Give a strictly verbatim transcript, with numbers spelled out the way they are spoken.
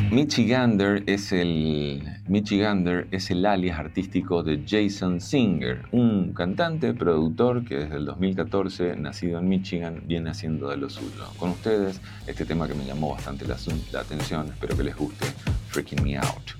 Michigander es el Michigander es el alias artístico de Jason Singer, un cantante, productor que desde el dos mil catorce, nacido en Michigan, viene haciendo de lo suyo. Con ustedes, este tema que me llamó bastante la, la atención, espero que les guste, Freaking Me Out.